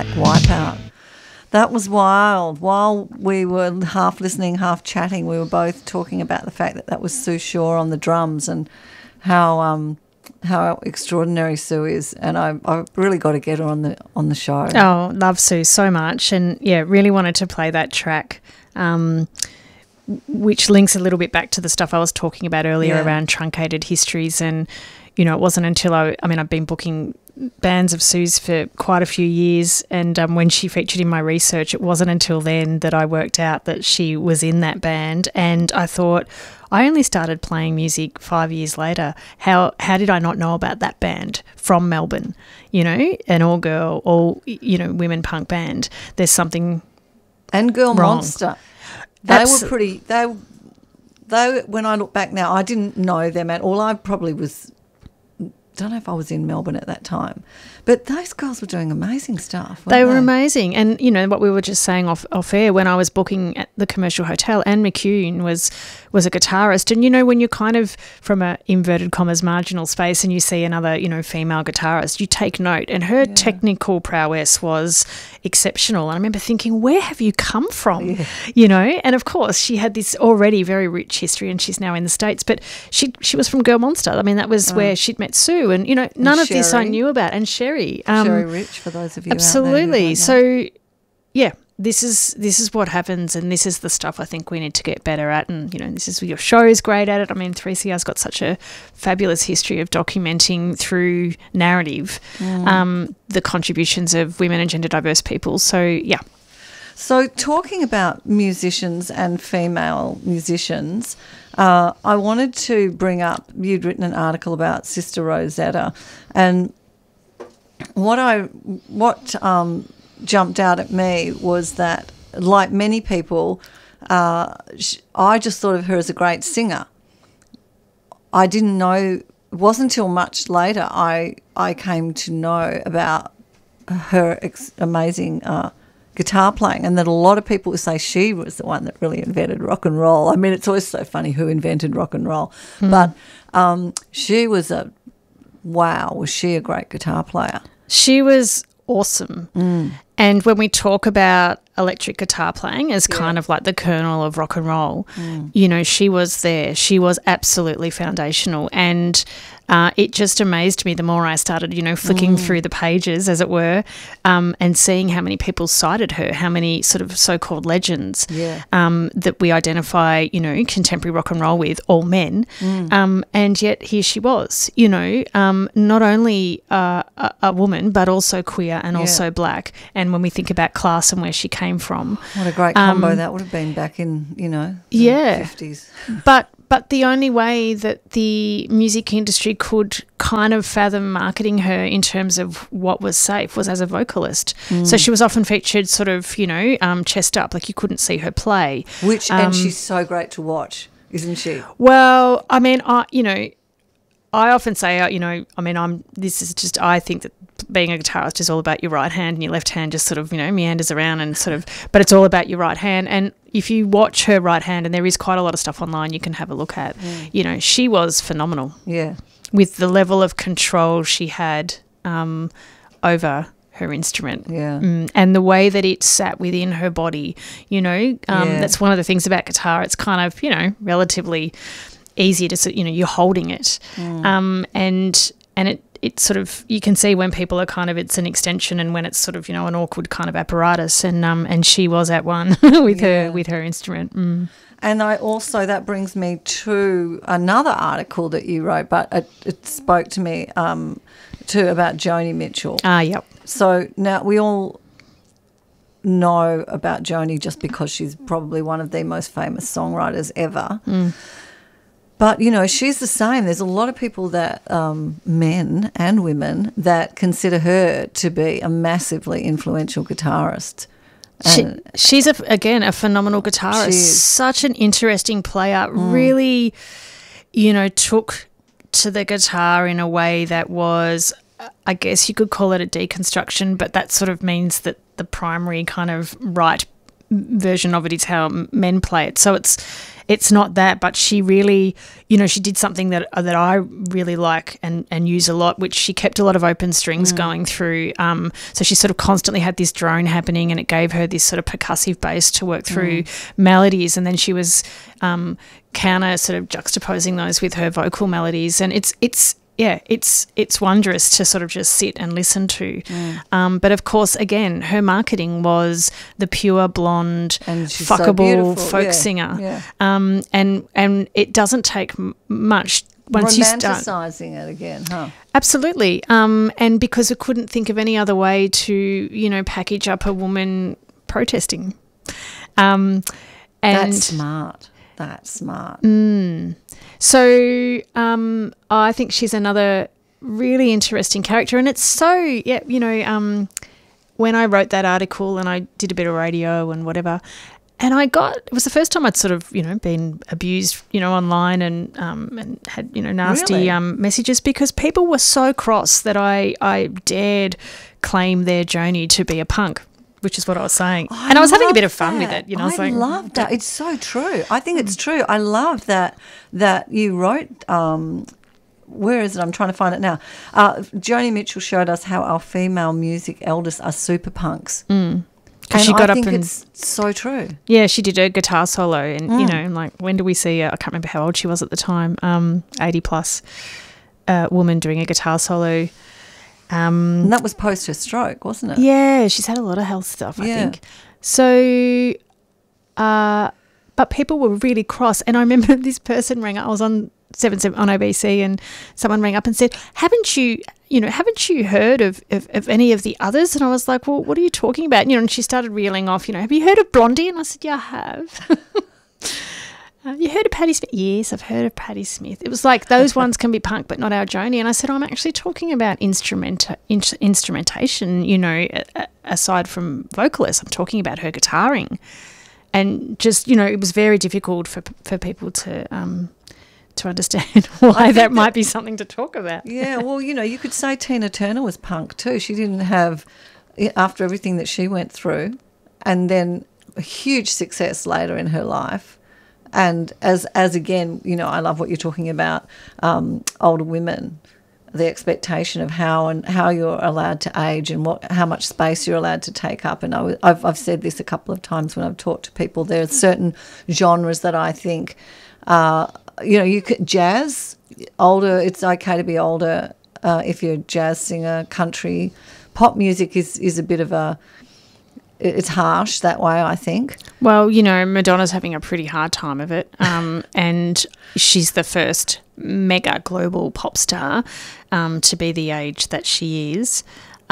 like Wipeout. That was wild. While we were half listening, half chatting, we were both talking about the fact that that was Sue Shaw on the drums and how extraordinary Sue is. And I really got to get her on the show. Oh, love Sue so much. And, yeah, really wanted to play that track, which links a little bit back to the stuff I was talking about earlier around truncated histories. And, you know, it wasn't until I've been booking bands of Sue's for quite a few years, and when she featured in my research, it wasn't until then that I worked out that she was in that band. And I thought, I only started playing music 5 years later. How did I not know about that band from Melbourne? You know, an all-girl, women punk band. There's something and Girl wrong. Monster. They were pretty. They when I look back now, I didn't know them at all. I probably was. Don't know if I was in Melbourne at that time, but those girls were doing amazing stuff. They were amazing. And, you know, what we were just saying off air, when I was booking at the Commercial Hotel, Anne McCune was a guitarist. And, you know, when you're kind of from a inverted commas marginal space and you see another, you know, female guitarist, you take note. And her technical prowess was exceptional. And I remember thinking, where have you come from? Yeah. You know, and of course she had this already very rich history, and she's now in the States, but she was from Girl Monster. I mean, that was where she'd met Sue, and, you know, none of this I knew about. And Sherry Rich, for those of you absolutely. Out there so, yeah, this is what happens, and this is the stuff I think we need to get better at. And, you know, your show is great at it. I mean, 3CR's got such a fabulous history of documenting through narrative the contributions of women and gender diverse people. So, yeah. So talking about musicians and female musicians, I wanted to bring up, you'd written an article about Sister Rosetta, and what jumped out at me was that, like many people, I just thought of her as a great singer. I didn't know, it wasn't until much later I came to know about her amazing guitar playing, and that a lot of people would say she was the one that really invented rock and roll. I mean, it's always so funny who invented rock and roll, but she was was she a great guitar player? She was awesome. And when we talk about electric guitar playing as kind of like the kernel of rock and roll, you know, she was there. She was absolutely foundational. And it just amazed me the more I started, you know, flicking through the pages, as it were, and seeing how many people cited her, how many sort of so-called legends that we identify, you know, contemporary rock and roll with, all men. And yet here she was, you know, not only a woman but also queer and also black. And when we think about class and where she came from. What a great combo that would have been back in, you know, the 50s. But the only way that the music industry could kind of fathom marketing her in terms of what was safe was as a vocalist. So she was often featured sort of, you know, chest up, like you couldn't see her play. And she's so great to watch, isn't she? Well, I mean, I often say, you know, I mean, I think that being a guitarist is all about your right hand, and your left hand just sort of, you know, meanders around and sort of, but it's all about your right hand. And if you watch her right hand, and there is quite a lot of stuff online you can have a look at, you know, she was phenomenal. Yeah. With the level of control she had over her instrument. Yeah. And the way that it sat within her body, you know, that's one of the things about guitar. It's kind of, you know, relatively easier to, you know, you're holding it. And it sort of, you can see when people are kind of, it's an extension, and when it's sort of, you know, an awkward kind of apparatus, and she was at one with her instrument. And I also, that brings me to another article that you wrote, but it spoke to me too about Joni Mitchell. Yep. So now we all know about Joni just because she's probably one of the most famous songwriters ever. But, you know, she's the same. There's a lot of people that, men and women, that consider her to be a massively influential guitarist. She's, again, a phenomenal guitarist. Such an interesting player. Really, you know, took to the guitar in a way that was, I guess you could call it a deconstruction, but that sort of means that the primary kind of right version of it is how men play it. So it's not that, but she really, you know, she did something that I really like and use a lot, which she kept a lot of open strings going through. So she sort of constantly had this drone happening, and it gave her this sort of percussive bass to work through melodies, and then she was counter sort of juxtaposing those with her vocal melodies, and it's wondrous to sort of just sit and listen to. But of course, again, her marketing was the pure blonde, fuckable folk singer. And it doesn't take much once you start romanticizing it again, huh? Absolutely. And because I couldn't think of any other way to, you know, package up a woman protesting. And That's smart. That's smart. So I think she's another really interesting character, and it's so, you know, when I wrote that article and I did a bit of radio and whatever, and it was the first time I'd sort of, you know, been abused, you know, online and had, you know, nasty messages, because people were so cross that I dared claim their journey to be a punk, which is what I was saying. And I was having a bit of fun with it. You know, I love that. It's so true. I think it's true. I love that you wrote, where is it? I'm trying to find it now. Joni Mitchell showed us how our female music elders are super punks. And she got I up think and it's so true. Yeah, she did a guitar solo, and you know, like, when do we see her? I can't remember how old she was at the time. 80 plus woman doing a guitar solo. And that was post her stroke, wasn't it? Yeah, she's had a lot of health stuff, I think. So, but people were really cross. And I remember this person rang up. I was on 7 on ABC, and someone rang up and said, haven't you heard of any of the others? And I was like, well, what are you talking about? You know, and she started reeling off, you know, have you heard of Blondie? And I said, yeah, I have. You heard of Patti Smith? Yes, I've heard of Patti Smith. It was like, those ones can be punk, but not our Joni. And I said, I'm actually talking about instrumentation, you know, aside from vocalists. I'm talking about her guitaring. And just, you know, it was very difficult for people to understand why that might be something to talk about. Yeah, well, you know, you could say Tina Turner was punk too. She didn't have, after everything that she went through, and then a huge success later in her life. And as again, you know, I love what you're talking about, older women, the expectation of how you're allowed to age and how much space you're allowed to take up. And I've said this a couple of times when I've talked to people. There are certain genres that I think, you know, you could jazz, older. It's okay to be older if you're a jazz singer. Country, pop music is a bit of a. It's harsh that way, I think. Well, you know, Madonna's having a pretty hard time of it, and she's the first mega global pop star to be the age that she is,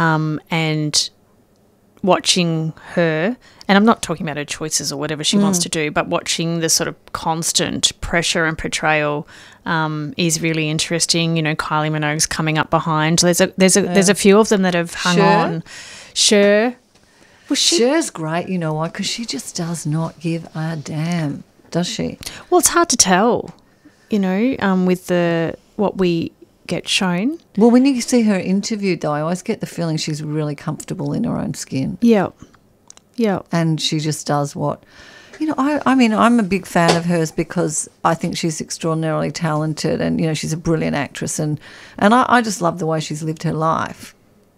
and watching her, and I'm not talking about her choices or whatever she wants to do, but watching the sort of constant pressure and portrayal is really interesting. You know, Kylie Minogue's coming up behind. There's a few of them that have hung on. Cher. Well, Cher's great, you know why? Because she just does not give a damn, does she? Well, it's hard to tell, you know, with what we get shown. Well, when you see her interviewed, though, I always get the feeling she's really comfortable in her own skin. Yeah. And she just does what, you know, I mean, I'm a big fan of hers because I think she's extraordinarily talented, and, you know, she's a brilliant actress, and I just love the way she's lived her life,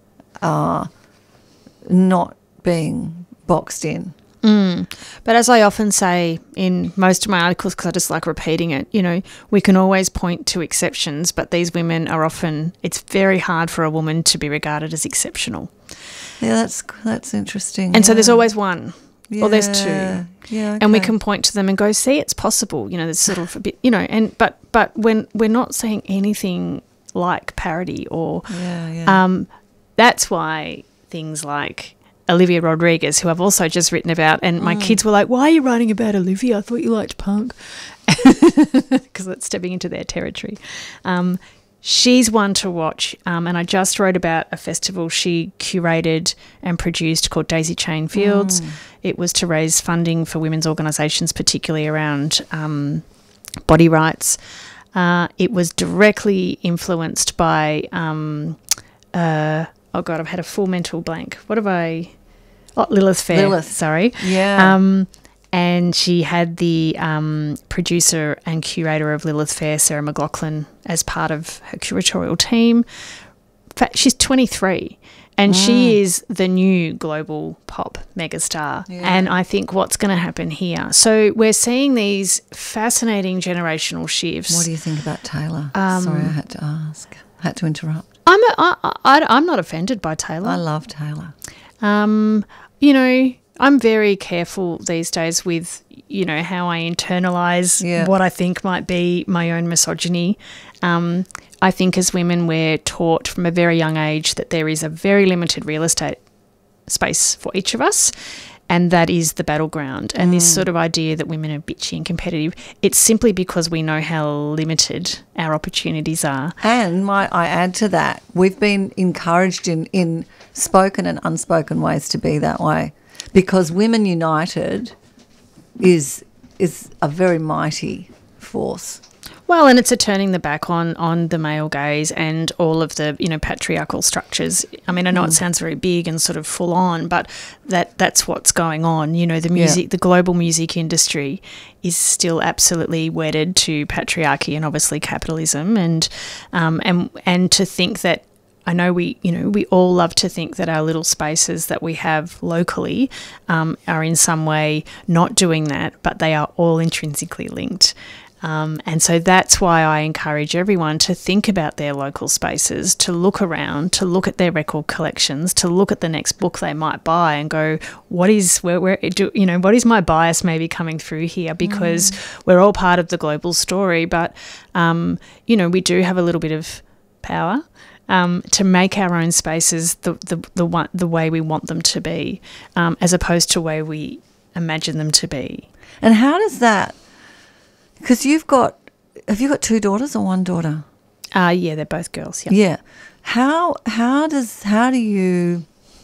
not being boxed in. But as I often say in most of my articles, because I just like repeating it, you know, we can always point to exceptions, but these women are often, it's very hard for a woman to be regarded as exceptional. Yeah, that's interesting. And so there's always one, or there's two. Yeah, okay. And we can point to them and go, see, it's possible. You know, there's sort of a bit, you know, and but when we're not saying anything like parody or that's why things like Olivia Rodriguez, who I've also just written about, and my kids were like, why are you writing about Olivia? I thought you liked punk. Because it's stepping into their territory. She's one to watch, and I just wrote about a festival she curated and produced called Daisy Chain Fields. It was to raise funding for women's organisations, particularly around body rights. It was directly influenced by, oh God, I've had a full mental blank. What have I... Oh, Lilith Fair. Lilith. Sorry. Yeah. and she had the producer and curator of Lilith Fair, Sarah McLaughlin, as part of her curatorial team. In fact, she's 23. And she is the new global pop megastar. Yeah. And I think what's going to happen here. So we're seeing these fascinating generational shifts. What do you think about Taylor? Sorry, I had to ask. I had to interrupt. I'm not offended by Taylor. I love Taylor. You know, I'm very careful these days with, you know, how I internalise what I think might be my own misogyny. I think as women we're taught from a very young age that there is a very limited real estate space for each of us, and that is the battleground. And this sort of idea that women are bitchy and competitive, it's simply because we know how limited our opportunities are. And might I add to that, we've been encouraged in spoken and unspoken ways to be that way, because Women United is a very mighty force. Well, and it's a turning the back on the male gaze and all of the, you know, patriarchal structures. I mean, I know it sounds very big and sort of full on, but that's what's going on. You know, the global music industry is still absolutely wedded to patriarchy and obviously capitalism, and to think that, I know we all love to think that our little spaces that we have locally are in some way not doing that, but they are all intrinsically linked. And so that's why I encourage everyone to think about their local spaces, to look around, to look at their record collections, to look at the next book they might buy and go, what is my bias maybe coming through here? Because we're all part of the global story, but we do have a little bit of power to make our own spaces the way we want them to be, as opposed to the way we imagine them to be. And how does that? Because have you got two daughters or one daughter? Yeah, they're both girls. Yeah. Yeah. How do you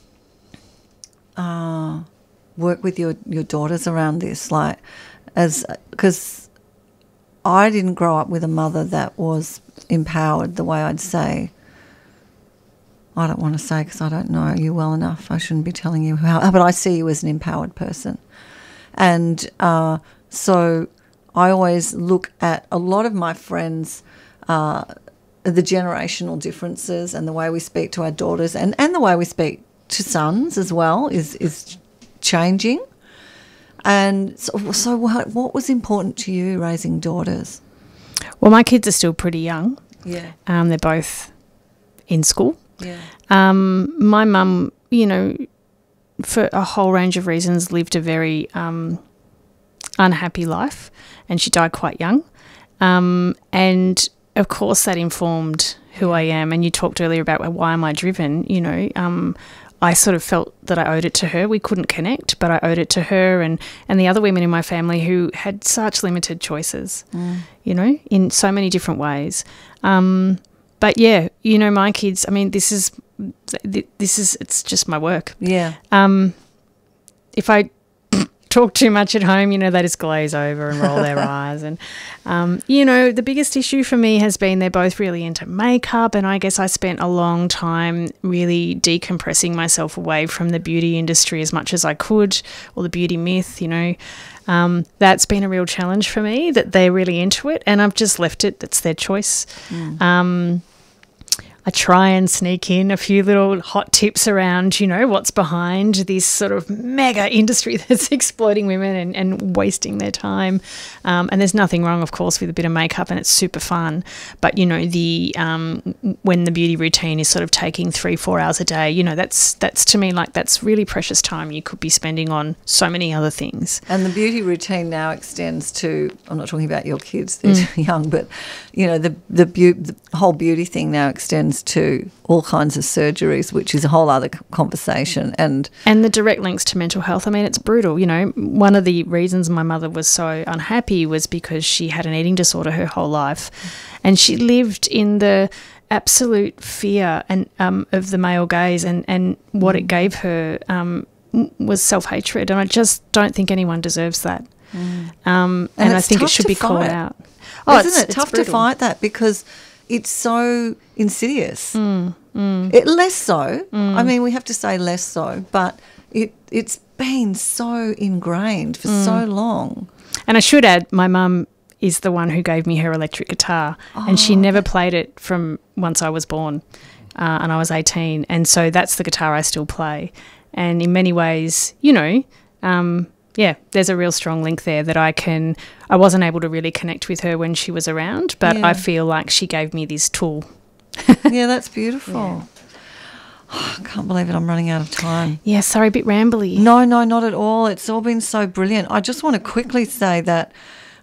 work with your daughters around this? Because I didn't grow up with a mother that was empowered the way I'd say. I don't want to say because I don't know you well enough. I shouldn't be telling you how, but I see you as an empowered person, and so. I always look at a lot of my friends, the generational differences and the way we speak to our daughters and the way we speak to sons as well is changing. And so what was important to you raising daughters? Well, my kids are still pretty young. Yeah. They're both in school. Yeah. My mum, for a whole range of reasons, lived a very unhappy life, and she died quite young. And of course that informed who I am. And you talked earlier about why am I driven, I sort of felt that I owed it to her. We couldn't connect, but I owed it to her and the other women in my family who had such limited choices, in so many different ways. But yeah, my kids, I mean, this is it's just my work. Yeah. If I talk too much at home, they just glaze over and roll their eyes. And, the biggest issue for me has been they're both really into makeup, and I guess I spent a long time really decompressing myself away from the beauty industry as much as I could, or the beauty myth, That's been a real challenge for me, that they're really into it, and I've just left it. That's their choice. I try and sneak in a few little hot tips around, what's behind this sort of mega industry that's exploiting women and wasting their time. And there's nothing wrong, of course, with a bit of makeup, and it's super fun. But, when the beauty routine is sort of taking 3-4 hours a day, that's to me like that's really precious time you could be spending on so many other things. And the beauty routine now extends to, I'm not talking about your kids, they're young, but, the whole beauty thing now extends to all kinds of surgeries, which is a whole other conversation. And the direct links to mental health. I mean, it's brutal. One of the reasons my mother was so unhappy was because she had an eating disorder her whole life, and she lived in the absolute fear and of the male gaze, and what it gave her was self-hatred, and I just don't think anyone deserves that. And I think it should be called out. Isn't it tough to fight that, because it's so insidious. Less so. I mean, we have to say less so, but it's been so ingrained for so long. And I should add, my mum is the one who gave me her electric guitar, and she never played it from once I was born, and I was 18. And so that's the guitar I still play. And in many ways, you know, there's a real strong link there that I wasn't able to really connect with her when she was around, but I feel like she gave me this tool. Yeah, that's beautiful. Yeah. Oh, I can't believe it. I'm running out of time. Yeah, sorry, a bit rambly. No, not at all. It's all been so brilliant. I just want to quickly say that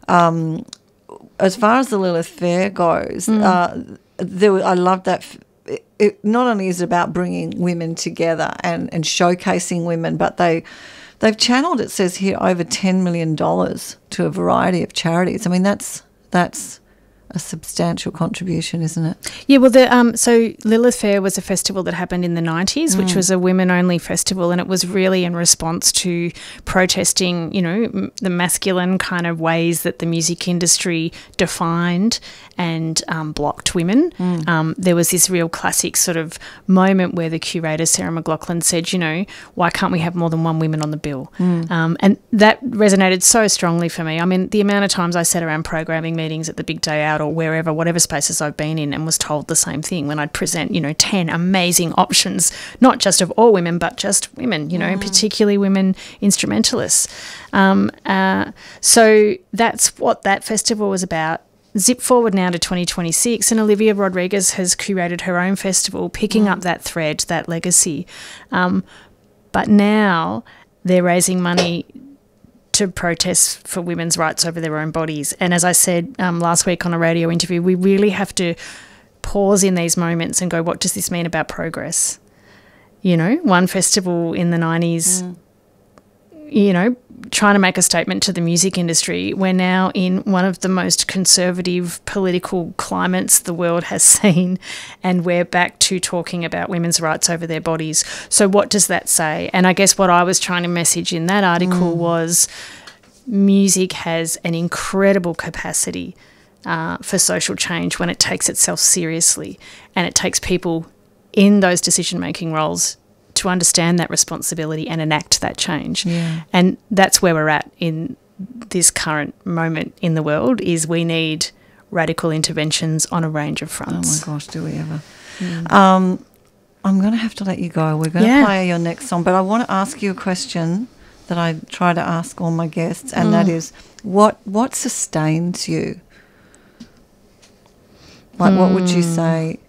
as far as the Lilith Fair goes, I love that. It not only is it about bringing women together and showcasing women, but they've channeled, it says here, over $10 million to a variety of charities. I mean, that's a substantial contribution, isn't it? Yeah, well, so Lilith Fair was a festival that happened in the 90s, which was a women-only festival, and it was really in response to protesting, you know, the masculine kind of ways that the music industry defined and blocked women. There was this real classic sort of moment where the curator, Sarah McLaughlin, said, you know, why can't we have more than one woman on the bill? And that resonated so strongly for me. I mean, the amount of times I sat around programming meetings at the Big Day Out or wherever, whatever spaces I've been in, and was told the same thing when I'd present, you know, 10 amazing options, not just of all women, but just women, you know, particularly women instrumentalists. So that's what that festival was about. Zip forward now to 2026, and Olivia Rodriguez has curated her own festival, picking up that thread, that legacy. But now they're raising money to protest for women's rights over their own bodies. And as I said last week on a radio interview, we really have to pause in these moments and go, what does this mean about progress? You know, one festival in the 90s, you know, trying to make a statement to the music industry. We're now in one of the most conservative political climates the world has seen, and we're back to talking about women's rights over their bodies. So what does that say? And I guess what I was trying to message in that article was music has an incredible capacity for social change when it takes itself seriously, and it takes people in those decision-making roles to understand that responsibility and enact that change. Yeah. And that's where we're at in this current moment in the world, is we need radical interventions on a range of fronts. Oh my gosh, do we ever. I'm going to have to let you go. We're going to play your next song, but I want to ask you a question that I try to ask all my guests, and that is, what sustains you? Like, what would you say?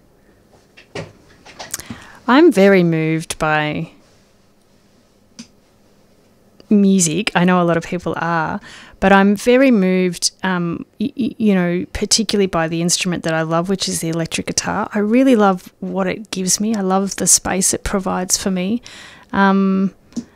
I'm very moved by music. I know a lot of people are, but I'm very moved, you know, particularly by the instrument that I love, which is the electric guitar. I really love what it gives me. I love the space it provides for me. And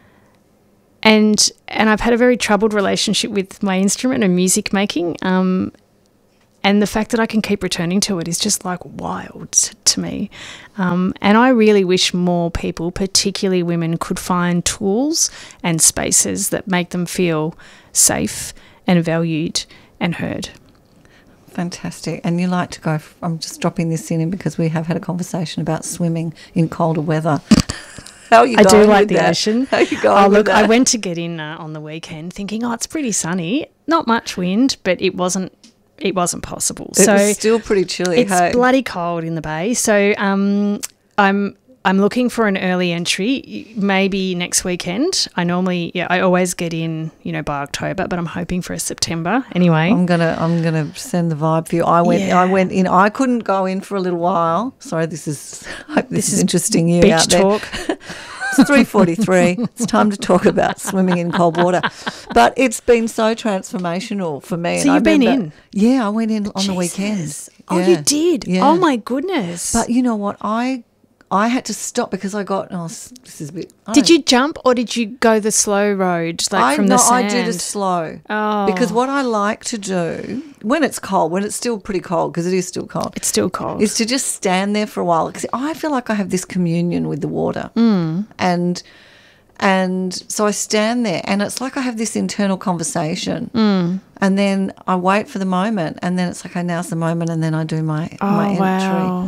I've had a very troubled relationship with my instrument and music making. And the fact that I can keep returning to it is just like wild to me. And I really wish more people, particularly women, could find tools and spaces that make them feel safe and valued and heard. Fantastic. And you like to go, I'm just dropping this in because we have had a conversation about swimming in colder weather. How are you going? I do like the ocean. How are you going? Oh, look, I went to get in on the weekend thinking, it's pretty sunny, not much wind, but it wasn't possible. It was still pretty chilly. It's bloody cold in the bay. So I'm looking for an early entry, maybe next weekend. I always get in, you know, by October, but I'm hoping for a September anyway. I'm gonna send the vibe for you. I went in. I couldn't go in for a little while. Sorry, this is interesting. You beach out there. talk. It's 3:43. It's time to talk about swimming in cold water. But it's been so transformational for me. So you've been in? Yeah, I went in on the weekends. Oh, yeah. you did? Yeah. Oh, my goodness. But you know what? I had to stop because I got, this is a bit... Did you jump or did you go the slow road, from the sand? I did it slow. Oh. Because what I like to do, when it's cold, when it's still pretty cold, because it is still cold. It's still cold. Is to just stand there for a while. Because I feel like I have this communion with the water. And so I stand there and it's like I have this internal conversation. And then I wait for the moment and then it's like, okay, now's the moment, and then I do my entry. Wow.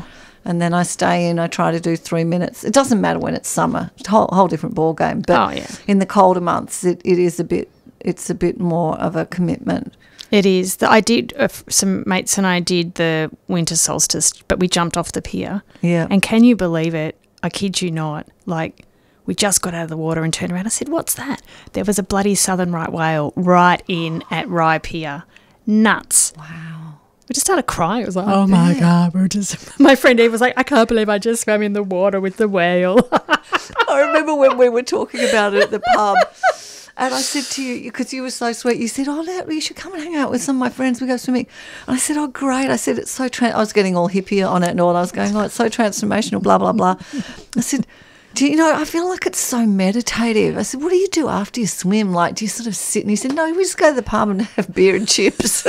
And then I stay in. I try to do 3 minutes. It doesn't matter when it's summer; it's a whole different ball game. But in the colder months, it is a bit. It's a bit more of a commitment. It is. I did. Some mates and I did the winter solstice, but we jumped off the pier. Yeah. And can you believe it? I kid you not. Like, we just got out of the water and turned around. I said, "What's that?" There was a bloody southern right whale right in at Rye Pier. Nuts. Wow. We just started crying. It was like, oh my God, we're just. My friend Eve was like, I can't believe I just swam in the water with the whale. I remember when we were talking about it at the pub, and I said to you, because you were so sweet, you said, "Oh, you should come and hang out with some of my friends. We go swimming." And I said, "Oh, great." I said, "It's so." I was getting all hippie on it and all. I was going, "Oh, it's so transformational." Blah blah blah. I said, "Do you know? I feel like it's so meditative." I said, "What do you do after you swim? Like, do you sort of sit?" And he said, "No, we just go to the pub and have beer and chips."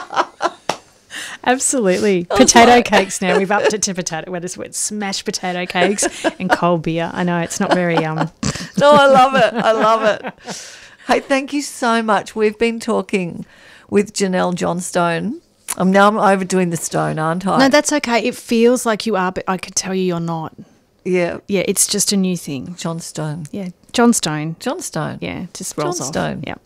Absolutely. Potato cakes now. We've upped it to potato. We're smashed potato cakes and cold beer. I know it's not very No, I love it. I love it. Hey, thank you so much. We've been talking with Janelle Johnstone. I'm overdoing the stone, aren't I? No, that's okay. It feels like you are, but I could tell you're not. Yeah. Yeah, it's just a new thing. Johnstone. Yeah, Johnstone. Johnstone. Yeah, just rolls Johnstone. off. Yep.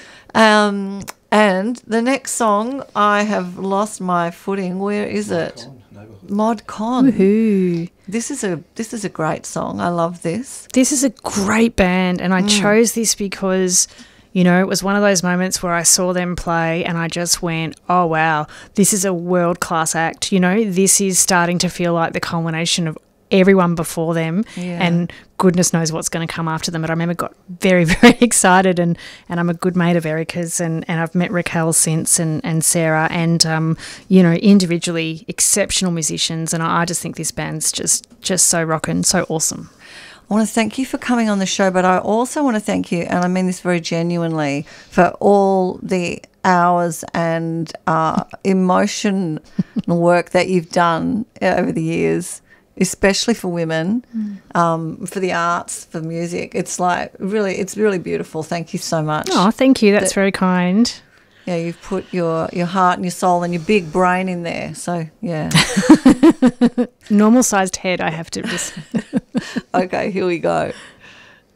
And the next song, I have lost my footing. Where is it? Mod Con. Woohoo. This is a great song. I love this. This is a great band, and I chose this because, you know, it was one of those moments where I saw them play and I just went, oh, wow, this is a world-class act. You know, this is starting to feel like the culmination of everyone before them, and goodness knows what's going to come after them. But I remember got very, very excited, and I'm a good mate of Erica's, and I've met Raquel since, and Sarah, and you know, individually exceptional musicians, and I just think this band's just so rockin', so awesome. I want to thank you for coming on the show, but I also want to thank you, and I mean this very genuinely, for all the hours and emotional work that you've done over the years, especially for women, for the arts, for music. It's really beautiful. Thank you so much. Oh, thank you. That's very kind. Yeah, you've put your heart and your soul and your big brain in there. So, yeah. Normal-sized head, I have to just... Okay, here we go.